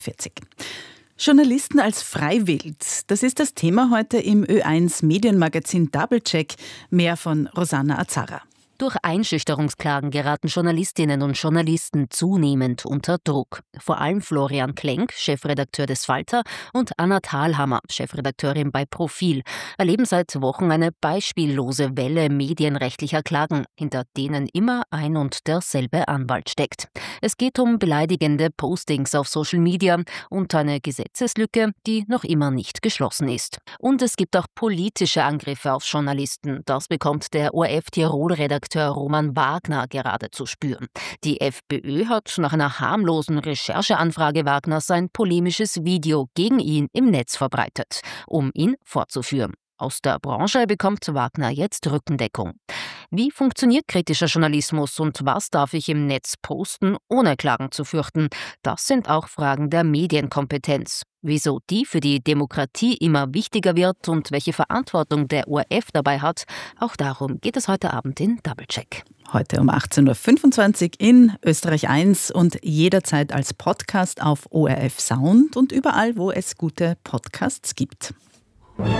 40. Journalisten als Freiwild, das ist das Thema heute im Ö1 Medienmagazin Doublecheck. Mehr von Rosanna Azara. Durch Einschüchterungsklagen geraten Journalistinnen und Journalisten zunehmend unter Druck. Vor allem Florian Klenk, Chefredakteur des Falter, und Anna Thalhammer, Chefredakteurin bei Profil, erleben seit Wochen eine beispiellose Welle medienrechtlicher Klagen, hinter denen immer ein und derselbe Anwalt steckt. Es geht um beleidigende Postings auf Social Media und eine Gesetzeslücke, die noch immer nicht geschlossen ist. Und es gibt auch politische Angriffe auf Journalisten. Das bekommt der ORF-Tirol-Redakteur Roman Wagner gerade zu spüren. Die FPÖ hat nach einer harmlosen Rechercheanfrage Wagners ein polemisches Video gegen ihn im Netz verbreitet, um ihn fortzuführen. Aus der Branche bekommt Wagner jetzt Rückendeckung. Wie funktioniert kritischer Journalismus und was darf ich im Netz posten, ohne Klagen zu fürchten? Das sind auch Fragen der Medienkompetenz. Wieso die für die Demokratie immer wichtiger wird und welche Verantwortung der ORF dabei hat, auch darum geht es heute Abend in Doublecheck. Heute um 18.25 Uhr in Österreich 1 und jederzeit als Podcast auf ORF Sound und überall, wo es gute Podcasts gibt.